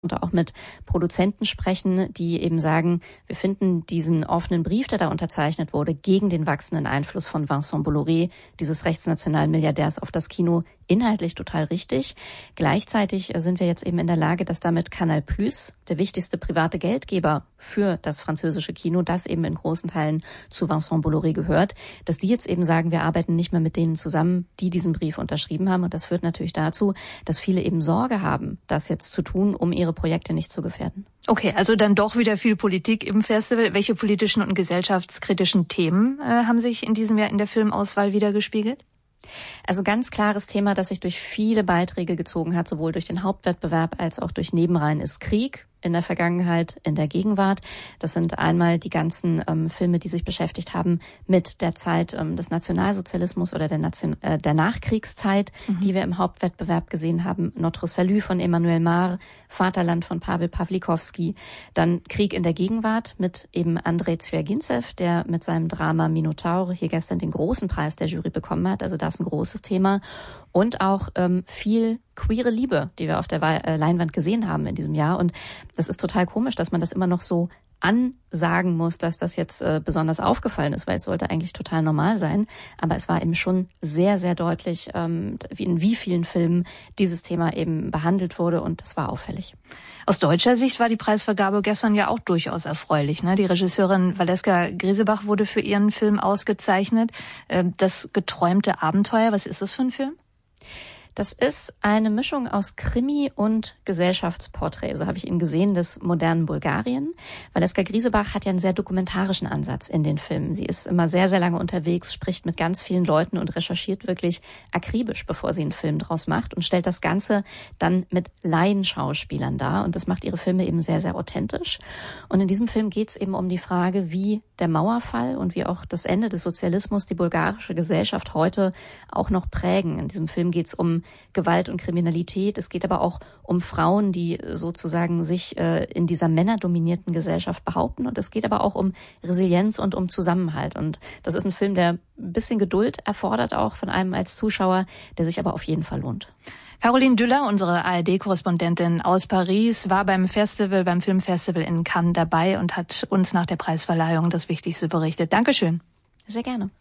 und auch mit Produzenten sprechen, die eben sagen, wir finden diesen offenen Brief, der da unterzeichnet wurde, gegen den wachsenden Einfluss von Vincent Bolloré, dieses rechtsnationalen Milliardärs, auf das Kino, inhaltlich total richtig. Gleichzeitig sind wir jetzt eben in der Lage, dass damit Canal+, der wichtigste private Geldgeber für das französische Kino, das eben in großen Teilen zu Vincent Bolloré gehört, dass die jetzt eben sagen, wir arbeiten nicht mehr mit denen zusammen, die diesen Brief unterschrieben haben. Und das führt natürlich dazu, dass viele eben Sorge haben, das jetzt zu tun, um ihre Projekte nicht zu gefährden. Okay, also dann doch wieder viel Politik im Festival. Welche politischen und gesellschaftskritischen Themen haben sich in diesem Jahr in der Filmauswahl wiedergespiegelt? Also ganz klares Thema, das sich durch viele Beiträge gezogen hat, sowohl durch den Hauptwettbewerb als auch durch Nebenreihen, ist Krieg. In der Vergangenheit, in der Gegenwart. Das sind einmal die ganzen Filme, die sich beschäftigt haben mit der Zeit des Nationalsozialismus oder der Nachkriegszeit, die wir im Hauptwettbewerb gesehen haben. Notre Salut von Emmanuel Mar, Vaterland von Pavel Pawlikowski. Dann Krieg in der Gegenwart mit eben Andrei Zwergintsev, der mit seinem Drama Minotaur hier gestern den großen Preis der Jury bekommen hat. Also das ist ein großes Thema. Und auch viel queere Liebe, die wir auf der Leinwand gesehen haben in diesem Jahr. Und das ist total komisch, dass man das immer noch so ansagen muss, dass das jetzt besonders aufgefallen ist, weil es sollte eigentlich total normal sein. Aber es war eben schon sehr, sehr deutlich, in wie vielen Filmen dieses Thema eben behandelt wurde. Und das war auffällig. Aus deutscher Sicht war die Preisvergabe gestern ja auch durchaus erfreulich. Ne? Die Regisseurin Valeska Grisebach wurde für ihren Film ausgezeichnet. Das geträumte Abenteuer, was ist das für ein Film? Das ist eine Mischung aus Krimi und Gesellschaftsporträt, so habe ich ihn gesehen, des modernen Bulgarien. Valeska Grisebach hat ja einen sehr dokumentarischen Ansatz in den Filmen. Sie ist immer sehr, sehr lange unterwegs, spricht mit ganz vielen Leuten und recherchiert wirklich akribisch, bevor sie einen Film draus macht und stellt das Ganze dann mit Laienschauspielern dar. Und das macht ihre Filme eben sehr, sehr authentisch. Und in diesem Film geht es eben um die Frage, wie der Mauerfall und wie auch das Ende des Sozialismus die bulgarische Gesellschaft heute auch noch prägen. In diesem Film geht es um Gewalt und Kriminalität. Es geht aber auch um Frauen, die sozusagen sich in dieser männerdominierten Gesellschaft behaupten. Und es geht aber auch um Resilienz und um Zusammenhalt. Und das ist ein Film, der ein bisschen Geduld erfordert, auch von einem als Zuschauer, der sich aber auf jeden Fall lohnt. Caroline Düller, unsere ARD-Korrespondentin aus Paris, war beim Filmfestival in Cannes dabei und hat uns nach der Preisverleihung das Wichtigste berichtet. Dankeschön. Sehr gerne.